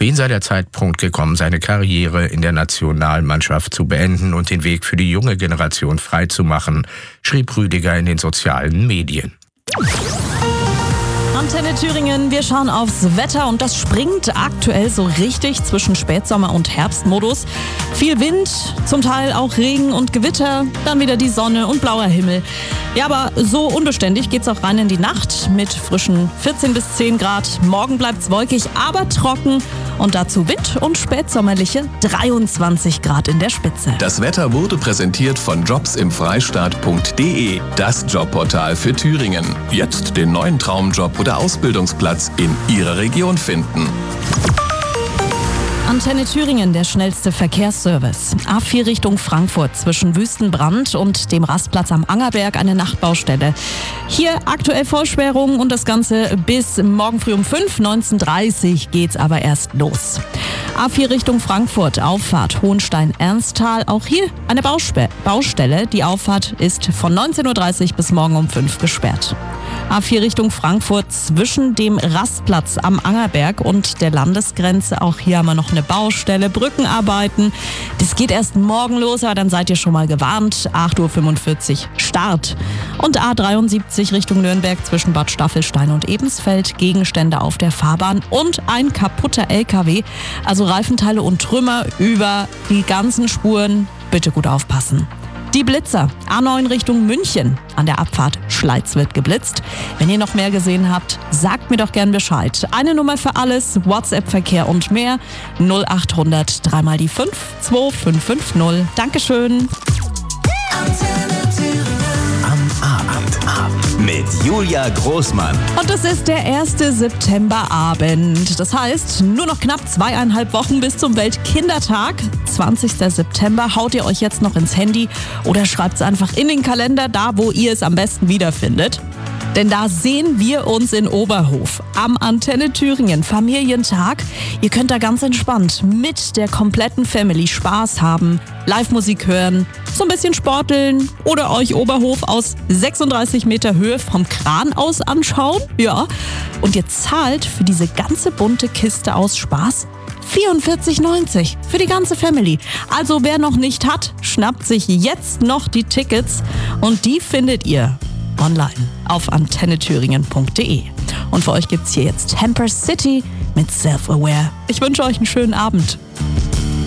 Für ihn sei der Zeitpunkt gekommen, seine Karriere in der Nationalmannschaft zu beenden und den Weg für die junge Generation freizumachen, schrieb Rüdiger in den sozialen Medien. Antenne Thüringen, wir schauen aufs Wetter und das springt aktuell so richtig zwischen Spätsommer- und Herbstmodus. Viel Wind, zum Teil auch Regen und Gewitter, dann wieder die Sonne und blauer Himmel. Ja, aber so unbeständig geht's auch rein in die Nacht mit frischen 14 bis 10 Grad. Morgen bleibt's wolkig, aber trocken und dazu Wind und spätsommerliche 23 Grad in der Spitze. Das Wetter wurde präsentiert von jobsimfreistaat.de, das Jobportal für Thüringen. Jetzt den neuen Traumjob oder Ausbildungsplatz in Ihrer Region finden. Antenne Thüringen, der schnellste Verkehrsservice. A4 Richtung Frankfurt zwischen Wüstenbrand und dem Rastplatz am Angerberg eine Nachtbaustelle. Hier aktuell Vollsperrung und das Ganze bis morgen früh um 19:30 Uhr geht's aber erst los. A4 Richtung Frankfurt, Auffahrt Hohenstein-Ernsthal. Auch hier eine Baustelle. Die Auffahrt ist von 19:30 Uhr bis morgen um 5 Uhr gesperrt. A4 Richtung Frankfurt zwischen dem Rastplatz am Angerberg und der Landesgrenze. Auch hier haben wir noch eine Baustelle, Brückenarbeiten. Das geht erst morgen los, aber dann seid ihr schon mal gewarnt. 8:45 Uhr Start. Und A73 Richtung Nürnberg zwischen Bad Staffelstein und Ebensfeld. Gegenstände auf der Fahrbahn und ein kaputter LKW. Also Reifenteile und Trümmer über die ganzen Spuren. Bitte gut aufpassen. Die Blitzer, A9 Richtung München. An der Abfahrt Schleiz wird geblitzt. Wenn ihr noch mehr gesehen habt, sagt mir doch gern Bescheid. Eine Nummer für alles, WhatsApp-Verkehr und mehr. 0800 3 mal die 5 2550. Dankeschön. Mit Julia Großmann. Und es ist der 1. Septemberabend. Das heißt, nur noch knapp 2,5 Wochen bis zum Weltkindertag. 20. September. Haut ihr euch jetzt noch ins Handy oder schreibt es einfach in den Kalender, da wo ihr es am besten wiederfindet. Denn da sehen wir uns in Oberhof am Antenne Thüringen Familientag. Ihr könnt da ganz entspannt mit der kompletten Family Spaß haben, Live-Musik hören, so ein bisschen sporteln oder euch Oberhof aus 36 Meter Höhe vom Kran aus anschauen. Ja, und ihr zahlt für diese ganze bunte Kiste aus Spaß 44,90 für die ganze Family. Also wer noch nicht hat, schnappt sich jetzt noch die Tickets und die findet ihr online auf antennethüringen.de. Und für euch gibt's hier jetzt Hamper City mit Self-Aware. Ich wünsche euch einen schönen Abend.